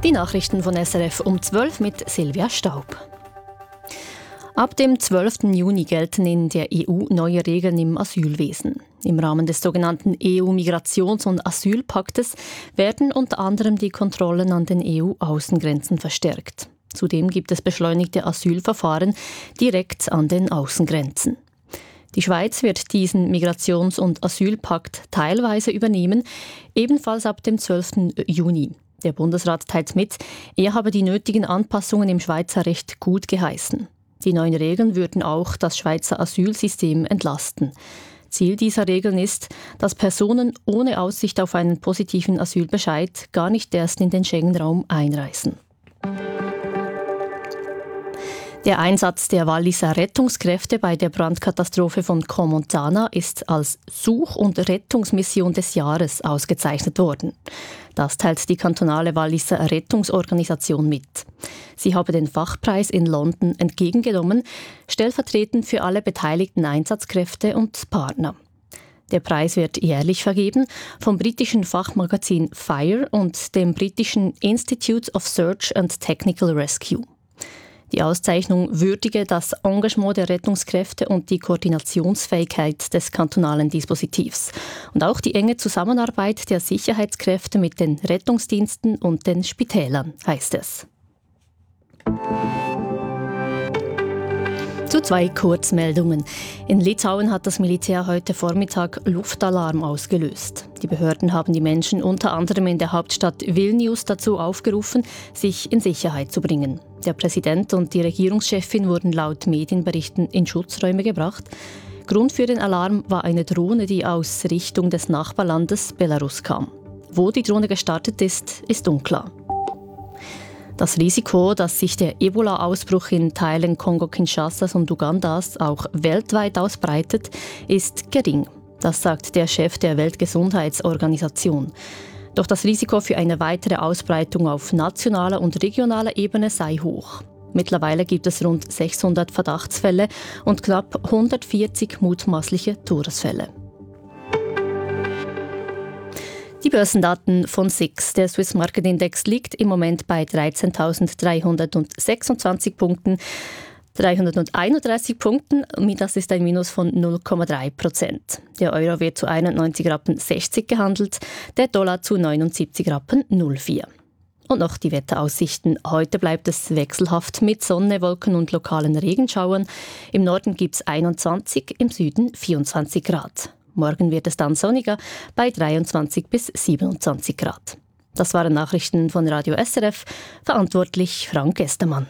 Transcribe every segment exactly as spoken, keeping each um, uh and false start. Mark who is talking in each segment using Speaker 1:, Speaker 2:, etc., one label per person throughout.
Speaker 1: Die Nachrichten von S R F um zwölf mit Silvia Staub. Ab dem zwölften Juni gelten in der E U neue Regeln im Asylwesen. Im Rahmen des sogenannten E U-Migrations- und Asylpaktes werden unter anderem die Kontrollen an den E U-Außengrenzen verstärkt. Zudem gibt es beschleunigte Asylverfahren direkt an den Außengrenzen. Die Schweiz wird diesen Migrations- und Asylpakt teilweise übernehmen, ebenfalls ab dem zwölften Juni. Der Bundesrat teilt mit, er habe die nötigen Anpassungen im Schweizer Recht gut geheißen. Die neuen Regeln würden auch das Schweizer Asylsystem entlasten. Ziel dieser Regeln ist, dass Personen ohne Aussicht auf einen positiven Asylbescheid gar nicht erst in den Schengen-Raum einreisen. Der Einsatz der Walliser Rettungskräfte bei der Brandkatastrophe von Comontana ist als Such- und Rettungsmission des Jahres ausgezeichnet worden. Das teilt die kantonale Walliser Rettungsorganisation mit. Sie habe den Fachpreis in London entgegengenommen, stellvertretend für alle beteiligten Einsatzkräfte und Partner. Der Preis wird jährlich vergeben vom britischen Fachmagazin Fire und dem britischen Institute of Search and Technical Rescue. Die Auszeichnung würdige das Engagement der Rettungskräfte und die Koordinationsfähigkeit des kantonalen Dispositivs und auch die enge Zusammenarbeit der Sicherheitskräfte mit den Rettungsdiensten und den Spitälern, heißt es. Zu zwei Kurzmeldungen. In Litauen hat das Militär heute Vormittag Luftalarm ausgelöst. Die Behörden haben die Menschen unter anderem in der Hauptstadt Vilnius dazu aufgerufen, sich in Sicherheit zu bringen. Der Präsident und die Regierungschefin wurden laut Medienberichten in Schutzräume gebracht. Grund für den Alarm war eine Drohne, die aus Richtung des Nachbarlandes Belarus kam. Wo die Drohne gestartet ist, ist unklar. Das Risiko, dass sich der Ebola-Ausbruch in Teilen Kongo-Kinshasas und Ugandas auch weltweit ausbreitet, ist gering. Das sagt der Chef der Weltgesundheitsorganisation. Doch das Risiko für eine weitere Ausbreitung auf nationaler und regionaler Ebene sei hoch. Mittlerweile gibt es rund sechshundert Verdachtsfälle und knapp hundertvierzig mutmaßliche Todesfälle. Die Börsendaten von S I X. Der Swiss Market Index liegt im Moment bei dreizehntausenddreihundertsechsundzwanzig Punkten, dreihunderteinunddreißig Punkten. Das ist ein Minus von null Komma drei Prozent. Der Euro wird zu einundneunzig Rappen sechzig gehandelt, der Dollar zu neunundsiebzig Rappen null Komma vier. Und noch die Wetteraussichten. Heute bleibt es wechselhaft mit Sonne, Wolken und lokalen Regenschauern. Im Norden gibt es einundzwanzig, im Süden vierundzwanzig Grad. Morgen wird es dann sonniger bei dreiundzwanzig bis siebenundzwanzig Grad. Das waren Nachrichten von Radio S R F, verantwortlich Frank Estermann.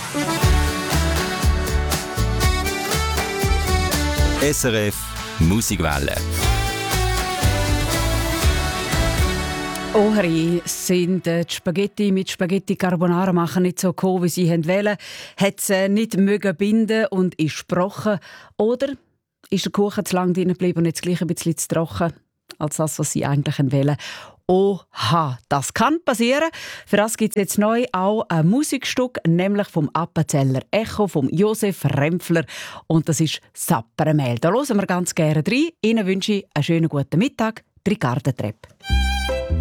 Speaker 2: S R F Musikwelle.
Speaker 3: Oh Herr, sind die Spaghetti mit Spaghetti Carbonara machen nicht so gekommen, wie sie wollen? Hat sie nicht mögen binden und ist gebrochen? Oder ist der Kuchen zu lang drin geblieben und jetzt gleich ein bisschen zu trocken, als das, was sie eigentlich wollen? Oha, das kann passieren. Für das gibt es jetzt neu auch ein Musikstück, nämlich vom Appenzeller Echo, vom Josef Rempfler. Und das ist «Sapperemehl». Da hören wir ganz gerne rein. Ihnen wünsche ich einen schönen guten Mittag. Ricarda Trepp.